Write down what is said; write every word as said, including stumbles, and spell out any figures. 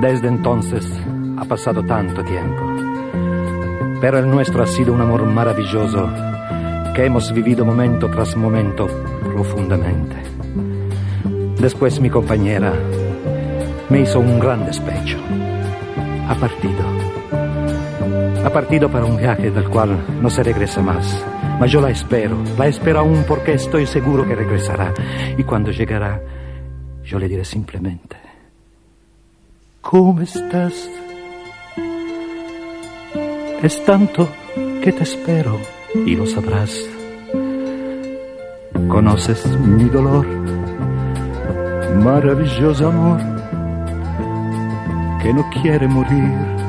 Desde entonces ha pasado tanto tiempo, pero el nuestro ha sido un amor maravilloso que hemos vivido momento tras momento profundamente. Después mi compañera me hizo un gran despecho. Ha partido. Ha partido para un viaje del cual no se regresa más. Ma yo la espero, la espero aún porque estoy seguro que regresará. Y cuando llegará, yo le diré simplemente: ¿cómo estás? Es tanto que te espero y lo sabrás. Conoces mi dolor, maravilloso amor, que no quiere morir.